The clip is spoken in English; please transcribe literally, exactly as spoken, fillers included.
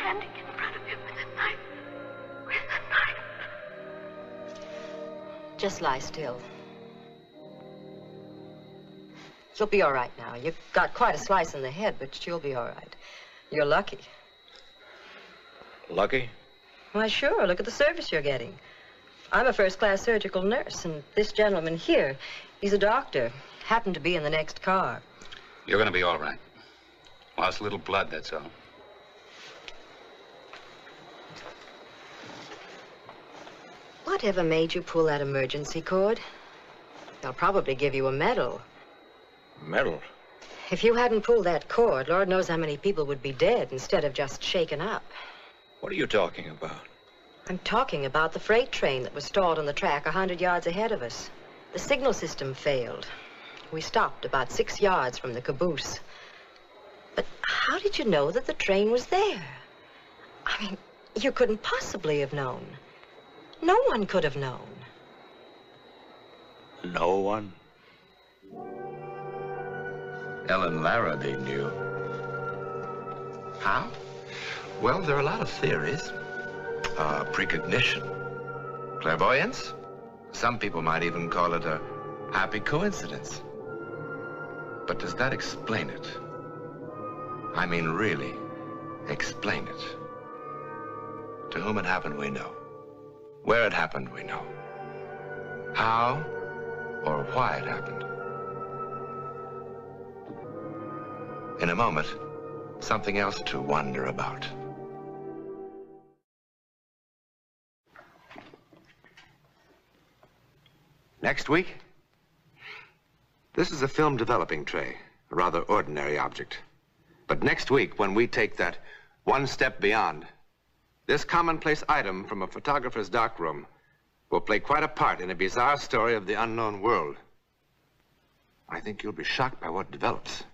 standing in front of him with a knife. With a knife. Just lie still. You'll be all right now. You've got quite a slice in the head, but you'll be all right. You're lucky. Lucky? Why, sure. Look at the service you're getting. I'm a first-class surgical nurse, and this gentleman here, he's a doctor. Happened to be in the next car. You're going to be all right. Lost a little blood, that's all. Whatever made you pull that emergency cord? They'll probably give you a medal. Medal? If you hadn't pulled that cord, Lord knows how many people would be dead instead of just shaken up. What are you talking about? I'm talking about the freight train that was stalled on the track a hundred yards ahead of us. The signal system failed. We stopped about six yards from the caboose. But how did you know that the train was there? I mean, you couldn't possibly have known. No one could have known. No one? Ellen Larrabee knew. How? Well, there are a lot of theories. Uh, precognition. Clairvoyance? Some people might even call it a happy coincidence. But does that explain it? I mean, really, explain it. To whom it happened, we know. Where it happened, we know. How or why it happened. In a moment, something else to wonder about. Next week? This is a film developing tray, a rather ordinary object. But next week, when we take that one step beyond, this commonplace item from a photographer's darkroom will play quite a part in a bizarre story of the unknown world. I think you'll be shocked by what develops.